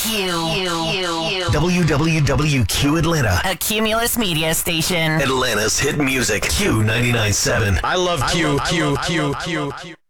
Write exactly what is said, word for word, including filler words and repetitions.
Q. Q. W W W Q Atlanta. A Cumulus media station. Atlanta's hit music. Q ninety-nine point seven. I love Q, I love- Q, I Q, love- I Q, love- Q.